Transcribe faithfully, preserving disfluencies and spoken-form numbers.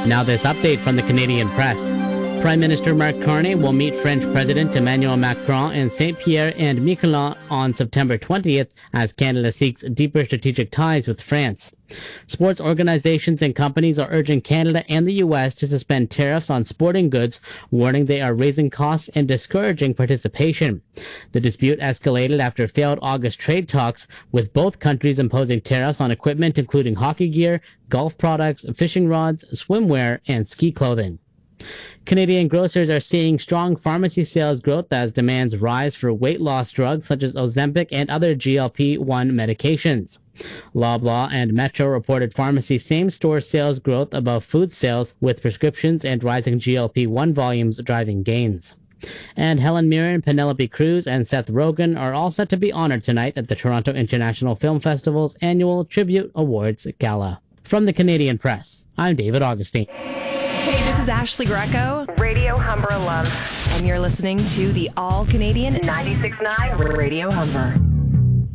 Now this update from the Canadian press. Prime Minister Mark Carney will meet French President Emmanuel Macron in Saint-Pierre and Miquelon on September twentieth as Canada seeks deeper strategic ties with France. Sports organizations and companies are urging Canada and the U S to suspend tariffs on sporting goods, warning they are raising costs and discouraging participation. The dispute escalated after failed August trade talks, with both countries imposing tariffs on equipment including hockey gear, golf products, fishing rods, swimwear, and ski clothing. Canadian grocers are seeing strong pharmacy sales growth as demands rise for weight loss drugs such as Ozempic and other G L P one medications. Loblaw and Metro reported pharmacy same-store sales growth above food sales, with prescriptions and rising G L P one volumes driving gains. And Helen Mirren, Penelope Cruz, and Seth Rogen are all set to be honored tonight at the Toronto International Film Festival's annual Tribute Awards Gala. From the Canadian Press, I'm David Augustine. Hey, this is Ashley Greco, Radio Humber alum, and you're listening to the All-Canadian ninety-six point nine Radio Humber.